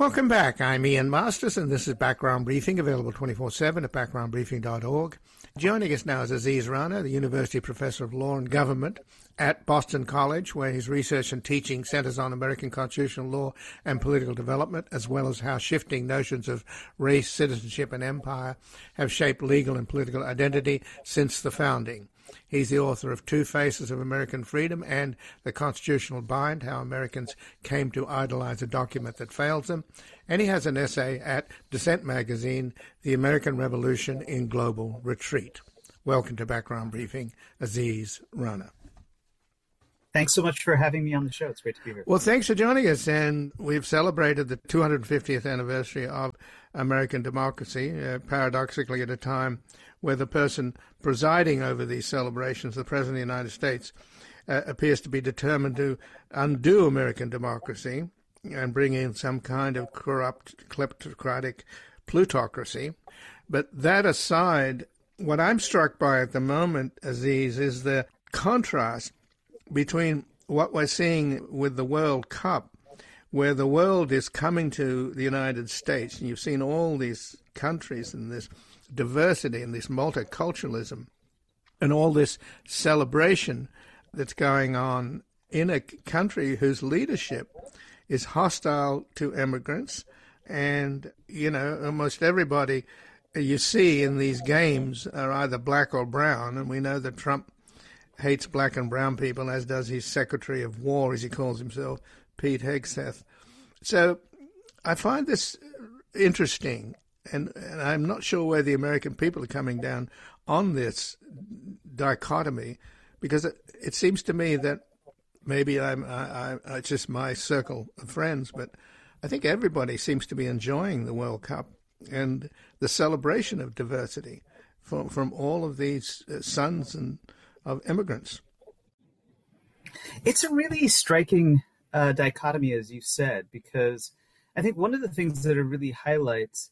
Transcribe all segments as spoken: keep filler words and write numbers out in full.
Welcome back. I'm Ian Masters, and this is Background Briefing, available twenty-four seven at background briefing dot org. Joining us now is Aziz Rana, the University Professor of Law and Government at Boston College, where his research and teaching centers on American constitutional law and political development, as well as how shifting notions of race, citizenship, and empire have shaped legal and political identity since the founding. He's the author of Two Faces of American Freedom and The Constitutional Bind, How Americans Came to Idolize a Document That Fails Them. And he has an essay at Dissent Magazine, The American Revolution in Global Retreat. Welcome to Background Briefing, Aziz Rana. Thanks so much for having me on the show. It's great to be here. Well, thanks for joining us. And we've celebrated the two hundred fiftieth anniversary of American democracy, uh, paradoxically at a time where the person presiding over these celebrations, the President of the United States, uh, appears to be determined to undo American democracy and bring in some kind of corrupt, kleptocratic plutocracy. But that aside, what I'm struck by at the moment, Aziz, is the contrast between what we're seeing with the World Cup, where the world is coming to the United States, and you've seen all these countries and this diversity and this multiculturalism and all this celebration that's going on in a country whose leadership is hostile to immigrants. And, you know, almost everybody you see in these games are either black or brown, and we know that Trump hates black and brown people, as does his Secretary of War, as he calls himself, Pete Hegseth. So I find this interesting, and, and I'm not sure where the American people are coming down on this dichotomy, because it, it seems to me that maybe I'm I, I, it's just my circle of friends, but I think everybody seems to be enjoying the World Cup and the celebration of diversity from, from all of these uh, sons and of immigrants. It's a really striking uh, dichotomy, as you said, because I think one of the things that it really highlights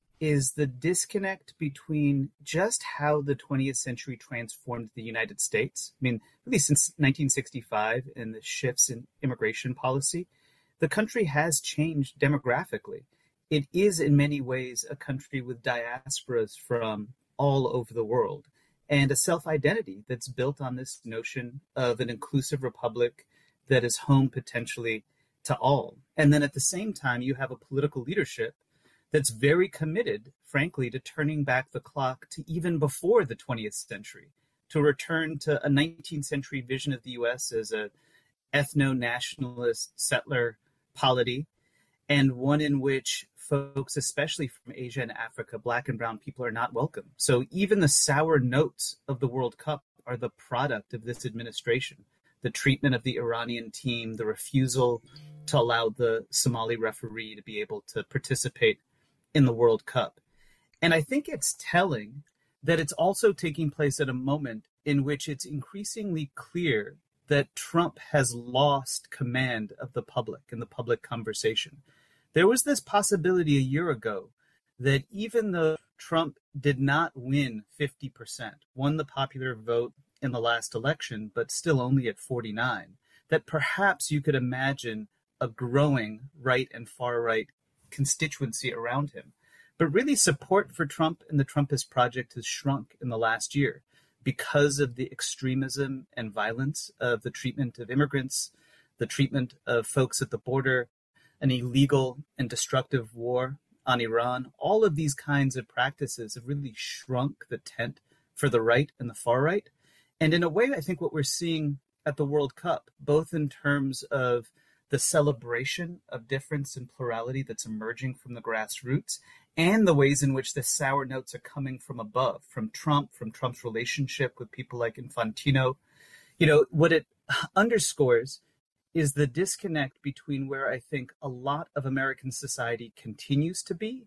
is the disconnect between just how the twentieth century transformed the United States. I mean, really since nineteen sixty-five and the shifts in immigration policy, the country has changed demographically. It is in many ways a country with diasporas from all over the world, and a self-identity that's built on this notion of an inclusive republic that is home potentially to all. And then at the same time, you have a political leadership that's very committed, frankly, to turning back the clock to even before the twentieth century, to return to a nineteenth century vision of the U S as a ethno-nationalist settler polity, and one in which folks, especially from Asia and Africa, black and brown people, are not welcome. So even the sour notes of the World Cup are the product of this administration. The treatment of the Iranian team, the refusal to allow the Somali referee to be able to participate in the World Cup. And I think it's telling that it's also taking place at a moment in which it's increasingly clear that Trump has lost command of the public and the public conversation. There was this possibility a year ago that even though Trump did not win fifty percent, won the popular vote in the last election, but still only at forty-nine, that perhaps you could imagine a growing right and far right constituency around him. But really, support for Trump and the Trumpist project has shrunk in the last year because of the extremism and violence of the treatment of immigrants, the treatment of folks at the border, an illegal and destructive war on Iran. All of these kinds of practices have really shrunk the tent for the right and the far right. And in a way, I think what we're seeing at the World Cup, both in terms of the celebration of difference and plurality that's emerging from the grassroots, and the ways in which the sour notes are coming from above, from Trump, from Trump's relationship with people like Infantino. You know, what it underscores is the disconnect between where I think a lot of American society continues to be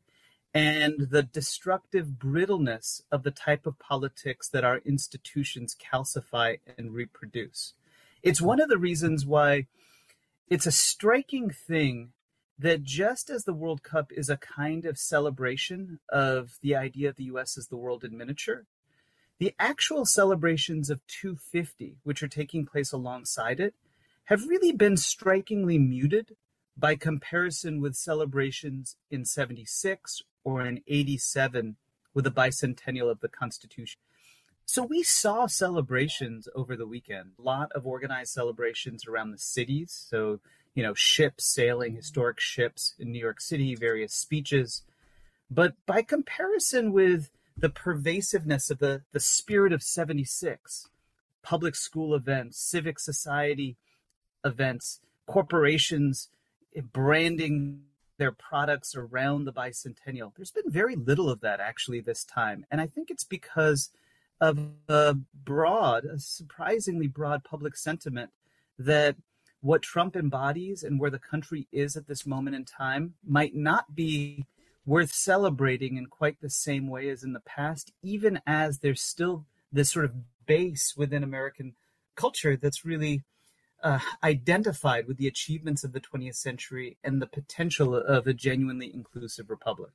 and the destructive brittleness of the type of politics that our institutions calcify and reproduce. It's one of the reasons why it's a striking thing that just as the World Cup is a kind of celebration of the idea of the U S as the world in miniature, the actual celebrations of two fifty, which are taking place alongside it, have really been strikingly muted by comparison with celebrations in seventy-six or in eighty-seven with the bicentennial of the Constitution. So we saw celebrations over the weekend, a lot of organized celebrations around the cities. So, you know, ships sailing, historic ships in New York City, various speeches. But by comparison with the pervasiveness of the, the spirit of seventy-six, public school events, civic society events, corporations branding their products around the bicentennial, there's been very little of that actually this time. And I think it's because of a broad, a surprisingly broad public sentiment that what Trump embodies and where the country is at this moment in time might not be worth celebrating in quite the same way as in the past, even as there's still this sort of base within American culture that's really uh, identified with the achievements of the twentieth century and the potential of a genuinely inclusive republic.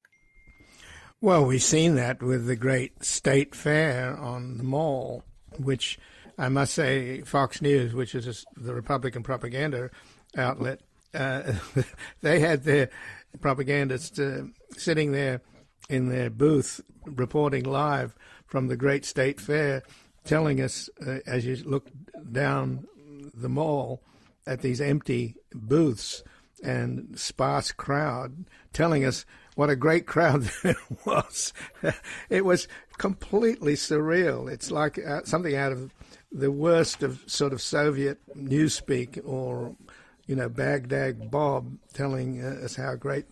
Well, we've seen that with the great state fair on the Mall, which I must say Fox News, which is a, the Republican propaganda outlet, uh, they had their propagandists uh, sitting there in their booth reporting live from the great state fair, telling us, uh, as you look down the mall at these empty booths and sparse crowd, telling us what a great crowd there was. It was completely surreal. It's like uh, something out of the worst of sort of Soviet newspeak, or, you know, Baghdad Bob telling uh, us how great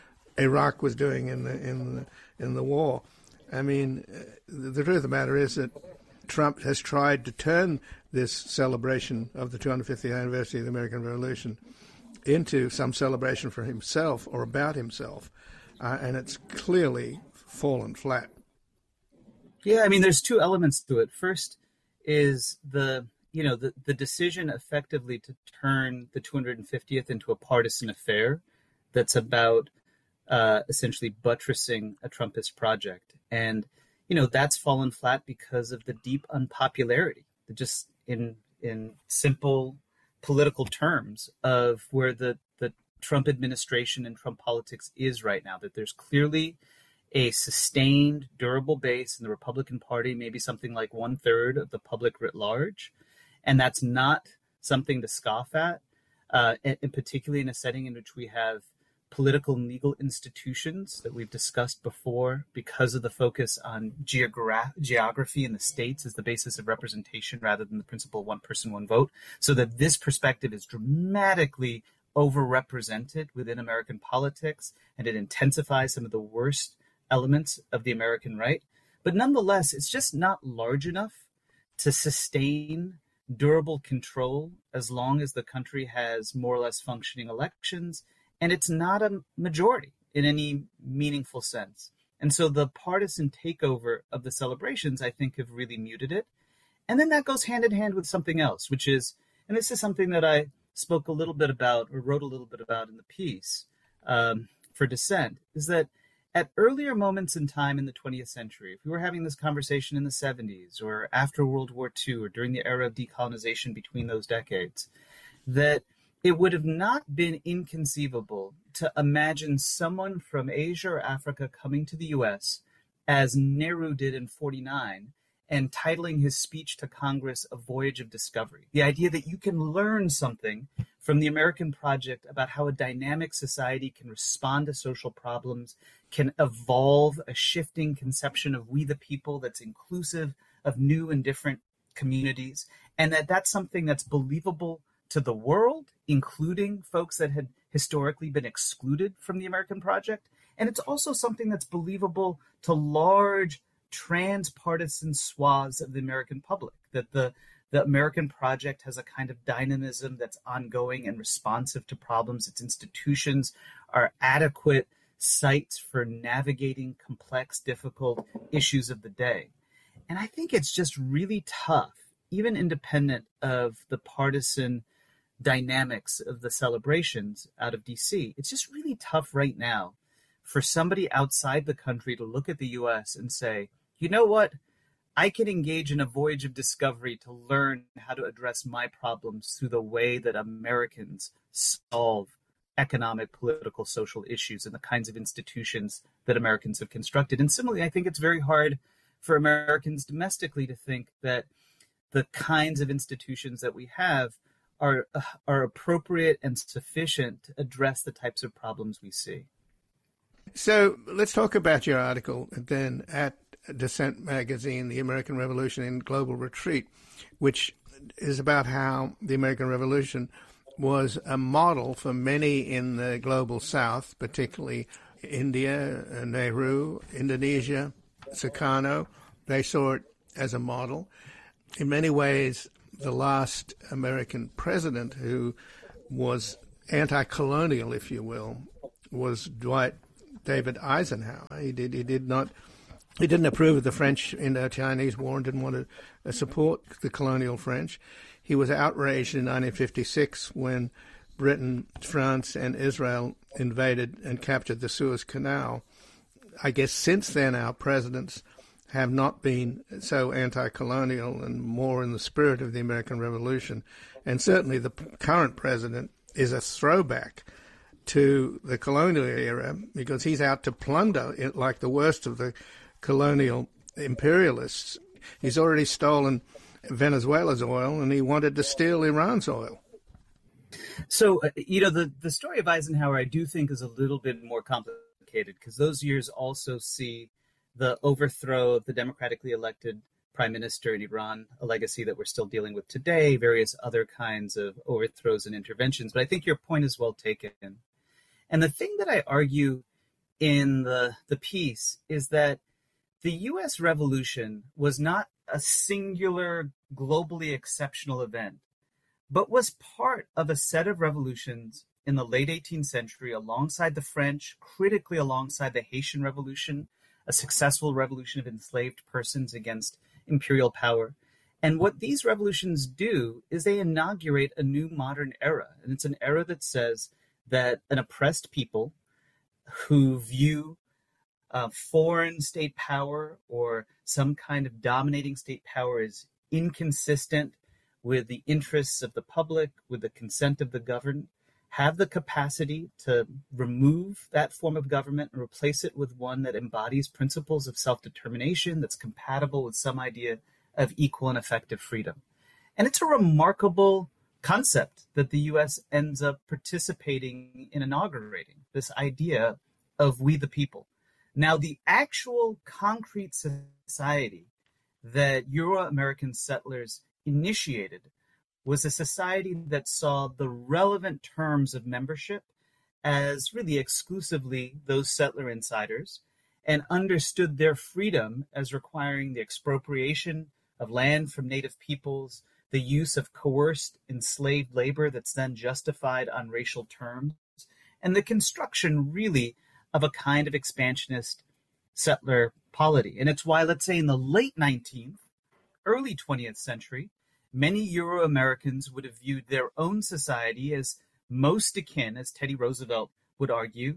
Iraq was doing in the in the, in the war. I mean, uh, the, the truth of the matter is that Trump has tried to turn this celebration of the two hundred fiftieth anniversary of the American Revolution into some celebration for himself or about himself, uh, and it's clearly fallen flat. Yeah, I mean, there's two elements to it. First is the, you know, the, the decision effectively to turn the two hundred fiftieth into a partisan affair that's about uh, essentially buttressing a Trumpist project. And, you know, that's fallen flat because of the deep unpopularity, just in in simple political terms of where the, the Trump administration and Trump politics is right now, that there's clearly a sustained, durable base in the Republican Party, maybe something like one third of the public writ large. And that's not something to scoff at, uh, and, and particularly in a setting in which we have political and legal institutions that we've discussed before because of the focus on geogra- geography in the states as the basis of representation rather than the principle one person, one vote, so that this perspective is dramatically overrepresented within American politics, and it intensifies some of the worst elements of the American right. But nonetheless, it's just not large enough to sustain durable control as long as the country has more or less functioning elections, and it's not a majority in any meaningful sense. And so the partisan takeover of the celebrations, I think, have really muted it. And then that goes hand in hand with something else, which is, and this is something that I spoke a little bit about or wrote a little bit about in the piece um, for Dissent, is that at earlier moments in time in the twentieth century, if we were having this conversation in the seventies or after World War Two or during the era of decolonization between those decades, that it would have not been inconceivable to imagine someone from Asia or Africa coming to the U S, as Nehru did in forty-nine, and titling his speech to Congress A Voyage of Discovery. The idea that you can learn something from the American project about how a dynamic society can respond to social problems, can evolve a shifting conception of we the people that's inclusive of new and different communities, and that that's something that's believable to the world, including folks that had historically been excluded from the American project. And it's also something that's believable to large transpartisan swaths of the American public, that the, the American project has a kind of dynamism that's ongoing and responsive to problems. Its institutions are adequate sites for navigating complex, difficult issues of the day. And I think it's just really tough, even independent of the partisan dynamics of the celebrations out of D C. It's just really tough right now for somebody outside the country to look at the U S and say, you know what, I can engage in a voyage of discovery to learn how to address my problems through the way that Americans solve economic, political, social issues and the kinds of institutions that Americans have constructed. And similarly, I think it's very hard for Americans domestically to think that the kinds of institutions that we have are are appropriate and sufficient to address the types of problems we see. So let's talk about your article then at Dissent magazine, The American Revolution in Global Retreat, which is about how the American Revolution was a model for many in the global south, particularly India, Nehru, Indonesia, Sukarno. They saw it as a model. In many ways, the last American president who was anti-colonial, if you will, was Dwight David Eisenhower. He did he did not he didn't approve of the French Indo-Chinese War and didn't want to uh, support the colonial French. He was outraged in nineteen fifty-six when Britain, France, and Israel invaded and captured the Suez Canal. I guess since then our presidents have not been so anti-colonial and more in the spirit of the American Revolution. And certainly the current president is a throwback to the colonial era because he's out to plunder it like the worst of the colonial imperialists. He's already stolen Venezuela's oil and he wanted to steal Iran's oil. So, uh, you know, the, the story of Eisenhower, I do think, is a little bit more complicated because those years also see the overthrow of the democratically elected prime minister in Iran, a legacy that we're still dealing with today, various other kinds of overthrows and interventions. But I think your point is well taken. And the thing that I argue in the, the piece is that the U S Revolution was not a singular, globally exceptional event, but was part of a set of revolutions in the late eighteenth century alongside the French, critically alongside the Haitian Revolution, a successful revolution of enslaved persons against imperial power. And what these revolutions do is they inaugurate a new modern era. And it's an era that says that an oppressed people who view uh, foreign state power or some kind of dominating state power as inconsistent with the interests of the public, with the consent of the governed, have the capacity to remove that form of government and replace it with one that embodies principles of self-determination that's compatible with some idea of equal and effective freedom. And it's a remarkable concept that the U S ends up participating in inaugurating, this idea of we the people. Now, the actual concrete society that Euro-American settlers initiated was a society that saw the relevant terms of membership as really exclusively those settler insiders and understood their freedom as requiring the expropriation of land from native peoples, the use of coerced enslaved labor that's then justified on racial terms, and the construction really of a kind of expansionist settler polity. And it's why, let's say in the late nineteenth, early twentieth century, many Euro-Americans would have viewed their own society as most akin, as Teddy Roosevelt would argue,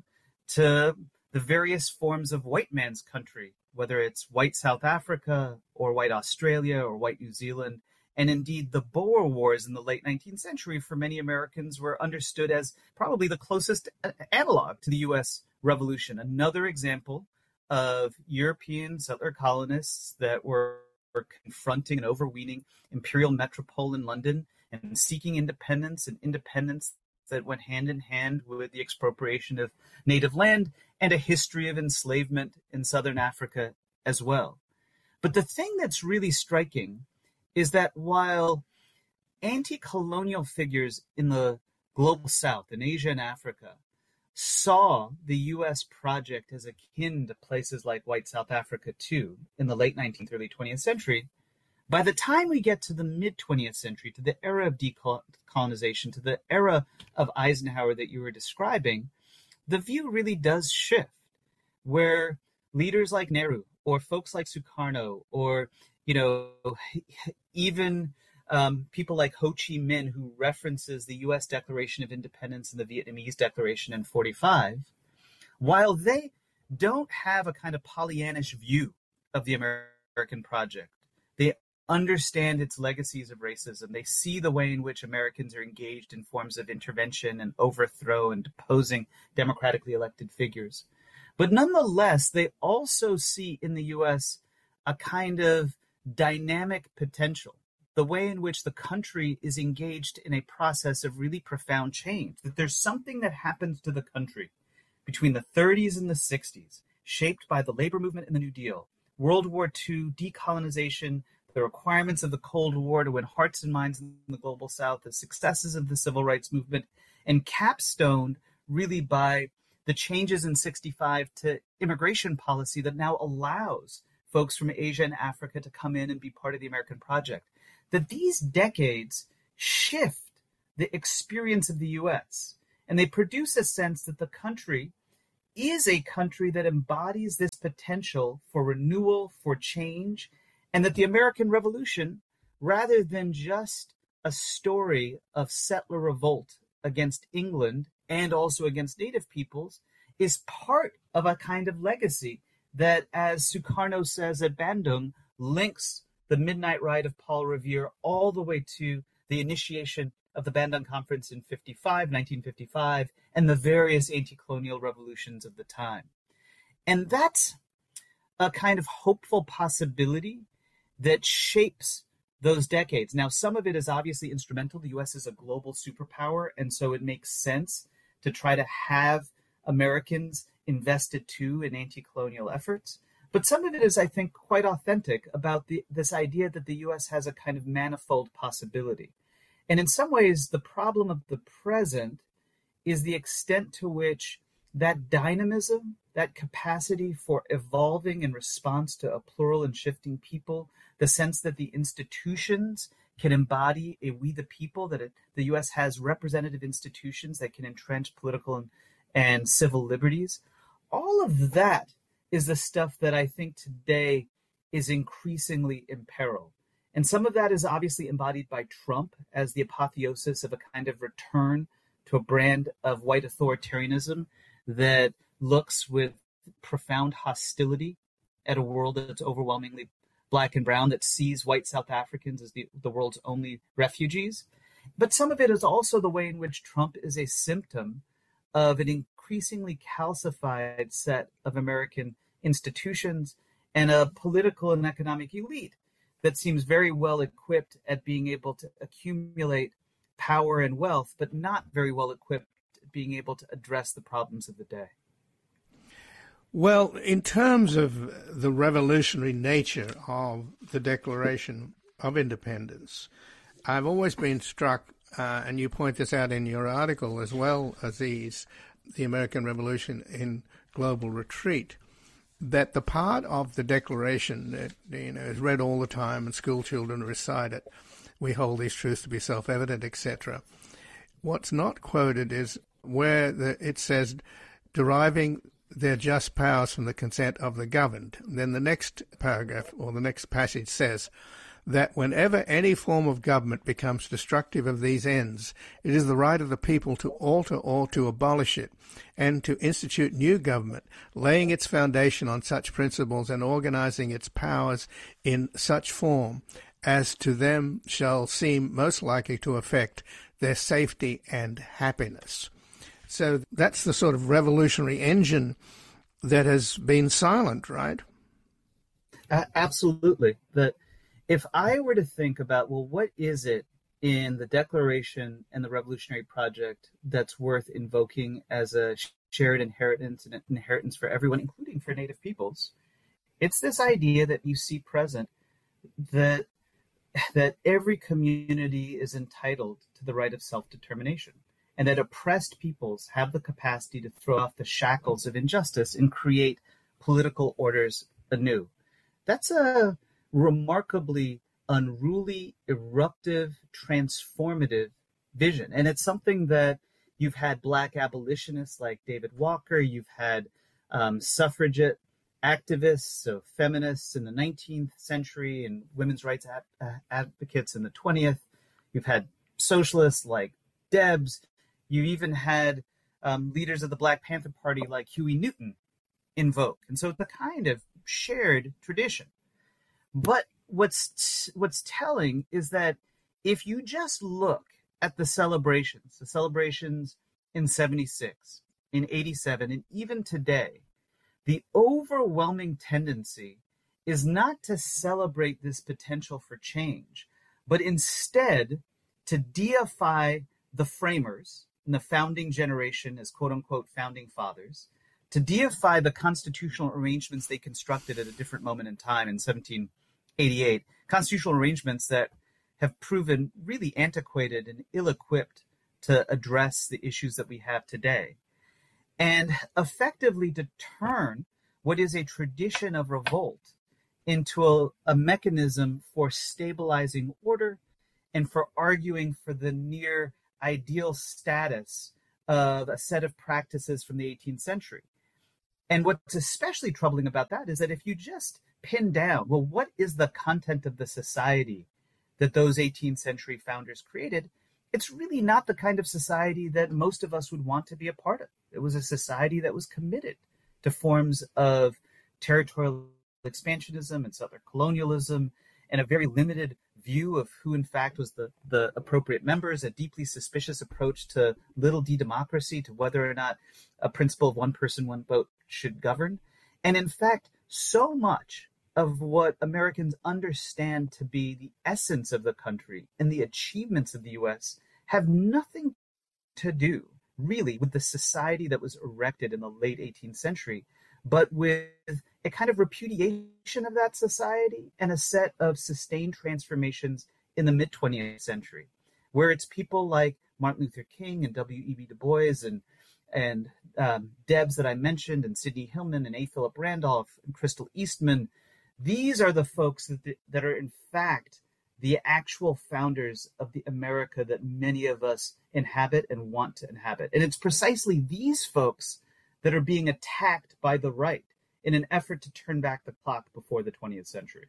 to the various forms of white man's country, whether it's white South Africa or white Australia or white New Zealand. And indeed, the Boer Wars in the late nineteenth century for many Americans were understood as probably the closest analog to the U S Revolution. Another example of European settler colonists that were were confronting and overweening imperial metropole in London and seeking independence, and independence that went hand in hand with the expropriation of native land and a history of enslavement in southern Africa as well. But the thing that's really striking is that while anti-colonial figures in the global south, in Asia and Africa, saw the U S project as akin to places like white South Africa too in the late nineteenth, early twentieth century, by the time we get to the mid-twentieth century, to the era of decolonization, to the era of Eisenhower that you were describing, the view really does shift, where leaders like Nehru or folks like Sukarno or, you know, even Um, people like Ho Chi Minh, who references the U S Declaration of Independence and the Vietnamese Declaration in forty-five, while they don't have a kind of Pollyannish view of the American project, they understand its legacies of racism. They see the way in which Americans are engaged in forms of intervention and overthrow and deposing democratically elected figures. But nonetheless, they also see in the U S a kind of dynamic potential, the way in which the country is engaged in a process of really profound change, that there's something that happens to the country between the thirties and the sixties, shaped by the labor movement and the New Deal, World War Two, decolonization, the requirements of the Cold War to win hearts and minds in the global South, the successes of the civil rights movement, and capstoned really by the changes in sixty-five to immigration policy that now allows folks from Asia and Africa to come in and be part of the American project. That these decades shift the experience of the U S, and they produce a sense that the country is a country that embodies this potential for renewal, for change, and that the American Revolution, rather than just a story of settler revolt against England and also against Native peoples, is part of a kind of legacy that, as Sukarno says at Bandung, links the Midnight Ride of Paul Revere all the way to the initiation of the Bandung Conference in fifty-five, nineteen fifty-five, and the various anti-colonial revolutions of the time. And that's a kind of hopeful possibility that shapes those decades. Now, some of it is obviously instrumental. The U S is a global superpower, and so it makes sense to try to have Americans invested too in anti-colonial efforts. But some of it is, I think, quite authentic about the, this idea that the U S has a kind of manifold possibility. And in some ways, the problem of the present is the extent to which that dynamism, that capacity for evolving in response to a plural and shifting people, the sense that the institutions can embody a we the people, that it, the U S has representative institutions that can entrench political and, and civil liberties. All of that is the stuff that I think today is increasingly in peril. And some of that is obviously embodied by Trump as the apotheosis of a kind of return to a brand of white authoritarianism that looks with profound hostility at a world that's overwhelmingly black and brown, that sees white South Africans as the, the world's only refugees. But some of it is also the way in which Trump is a symptom of an increasingly calcified set of American institutions and a political and economic elite that seems very well equipped at being able to accumulate power and wealth, but not very well equipped at being able to address the problems of the day. Well, in terms of the revolutionary nature of the Declaration of Independence, I've always been struck, uh, and you point this out in your article as well, Aziz, The American Revolution in Global Retreat, that the part of the Declaration that, you know, is read all the time and school children recite it, we hold these truths to be self-evident, et cetera. What's not quoted is where the, it says, deriving their just powers from the consent of the governed. And then the next paragraph or the next passage says that whenever any form of government becomes destructive of these ends, it is the right of the people to alter or to abolish it, and to institute new government, laying its foundation on such principles and organizing its powers in such form as to them shall seem most likely to affect their safety and happiness. So that's the sort of revolutionary engine that has been silent, right? Uh, absolutely. That if I were to think about, well, what is it in the Declaration and the Revolutionary Project that's worth invoking as a shared inheritance and an inheritance for everyone, including for Native peoples, it's this idea that you see present that that every community is entitled to the right of self-determination, and that oppressed peoples have the capacity to throw off the shackles of injustice and create political orders anew. That's a remarkably unruly, eruptive, transformative vision. And it's something that you've had Black abolitionists like David Walker, you've had um, suffragette activists, so feminists in the nineteenth century and women's rights ad- uh, advocates in the twentieth. You've had socialists like Debs. You even had um, leaders of the Black Panther Party like Huey Newton invoke. And so it's a kind of shared tradition. But what's what's telling is that if you just look at the celebrations, the celebrations in seventy-six, in eighty-seven, and even today, the overwhelming tendency is not to celebrate this potential for change, but instead to deify the framers and the founding generation as quote-unquote founding fathers, to deify the constitutional arrangements they constructed at a different moment in time in seventeen eighty-eight, constitutional arrangements that have proven really antiquated and ill-equipped to address the issues that we have today, and effectively to turn what is a tradition of revolt into a, a mechanism for stabilizing order and for arguing for the near ideal status of a set of practices from the eighteenth century. And what's especially troubling about that is that if you just pin down, well, what is the content of the society that those eighteenth century founders created? It's really not the kind of society that most of us would want to be a part of. It was a society that was committed to forms of territorial expansionism and southern colonialism, and a very limited view of who in fact was the, the appropriate members, a deeply suspicious approach to little d democracy, to whether or not a principle of one person, one vote should govern. And in fact, so much of what Americans understand to be the essence of the country and the achievements of the U S have nothing to do really with the society that was erected in the late eighteenth century, but with a kind of repudiation of that society and a set of sustained transformations in the mid-twentieth century, where it's people like Martin Luther King and W E B Du Bois and and um, Debs that I mentioned, and Sidney Hillman and A. Philip Randolph and Crystal Eastman. These are the folks that, that are in fact the actual founders of the America that many of us inhabit and want to inhabit. And it's precisely these folks that are being attacked by the right in an effort to turn back the clock before the twentieth century.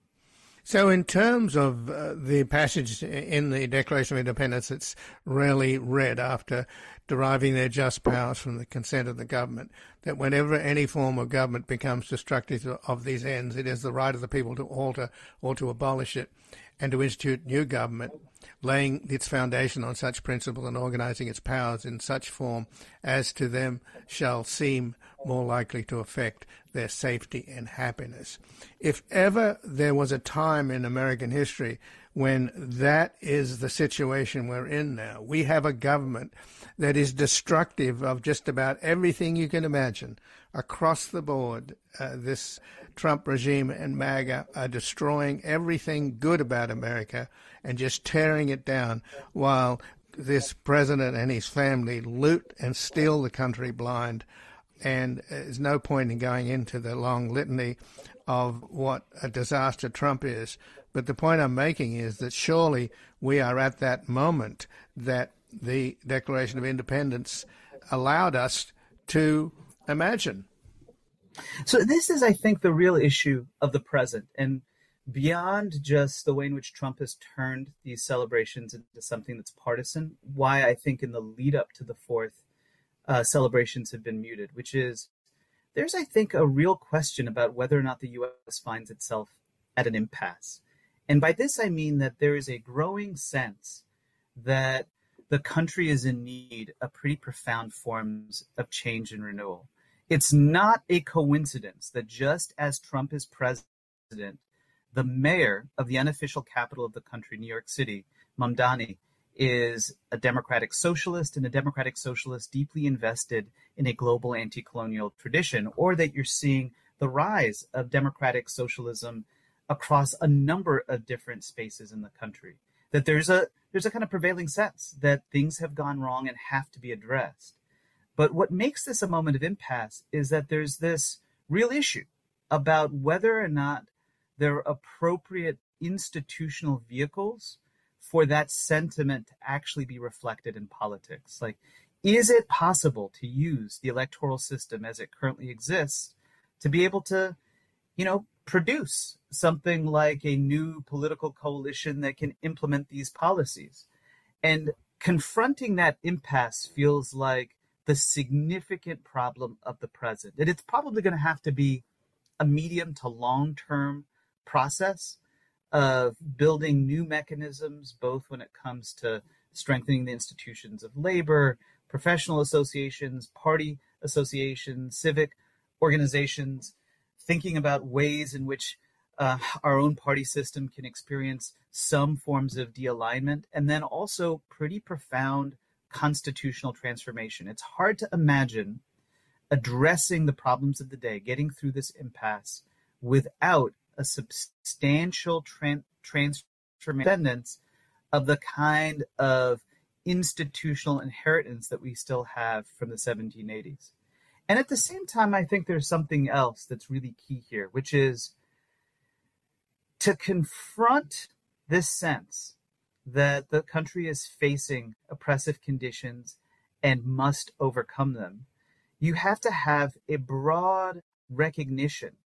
So in terms of uh, the passage in the Declaration of Independence, it's rarely read after deriving their just powers from the consent of the government, that whenever any form of government becomes destructive of these ends, it is the right of the people to alter or to abolish it and to institute new government, laying its foundation on such principle and organizing its powers in such form as to them shall seem more likely to affect their safety and happiness. If ever there was a time in American history when that is the situation we're in now, we have a government that is destructive of just about everything you can imagine across the board. Uh, this Trump regime and MAGA are destroying everything good about America and just tearing it down, while this president and his family loot and steal the country blind. And there's no point in going into the long litany of what a disaster Trump is. But the point I'm making is that surely we are at that moment that the Declaration of Independence allowed us to imagine. So this is, I think, the real issue of the present. And beyond just the way in which Trump has turned these celebrations into something that's partisan, why I think in the lead up to the fourth, uh, celebrations have been muted, which is there's, I think, a real question about whether or not the U S finds itself at an impasse. And by this, I mean that there is a growing sense that the country is in need of pretty profound forms of change and renewal. It's not a coincidence that just as Trump is president, the mayor of the unofficial capital of the country, New York City, Mamdani, is a democratic socialist, and a democratic socialist deeply invested in a global anti-colonial tradition, or that you're seeing the rise of democratic socialism across a number of different spaces in the country. That there's a there's a kind of prevailing sense that things have gone wrong and have to be addressed. But what makes this a moment of impasse is that there's this real issue about whether or not there are appropriate institutional vehicles for that sentiment to actually be reflected in politics. Like, is it possible to use the electoral system as it currently exists to be able to, you know, produce something like a new political coalition that can implement these policies? And confronting that impasse feels like the significant problem of the present. And it's probably going to have to be a medium to long-term process. of building new mechanisms, both when it comes to strengthening the institutions of labor, professional associations, party associations, civic organizations, thinking about ways in which uh, our own party system can experience some forms of de-alignment, and then also pretty profound constitutional transformation. It's hard to imagine addressing the problems of the day, getting through this impasse without a substantial tran- transformation of the kind of institutional inheritance that we still have from the seventeen eighties. And at the same time, I think there's something else that's really key here, which is to confront this sense that the country is facing oppressive conditions and must overcome them. You have to have a broad recognition